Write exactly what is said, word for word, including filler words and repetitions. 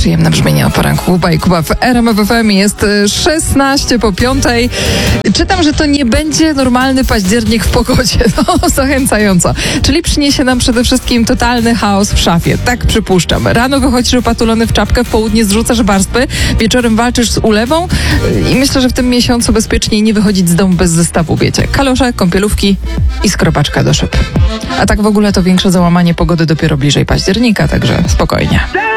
Przyjemne brzmienie o poranku Kuba i Kuba w R M F F M. Jest szesnaście po piątej. Czytam, że to nie będzie normalny październik w pogodzie. No, zachęcająco. Czyli przyniesie nam przede wszystkim totalny chaos w szafie. Tak przypuszczam. Rano wychodzisz opatulony w czapkę, w południe zrzucasz warstwy, wieczorem walczysz z ulewą i myślę, że w tym miesiącu bezpieczniej nie wychodzić z domu bez zestawu, wiecie. Kalosze, kąpielówki i skrobaczka do szyb. A tak w ogóle to większe załamanie pogody dopiero bliżej października, także spokojnie.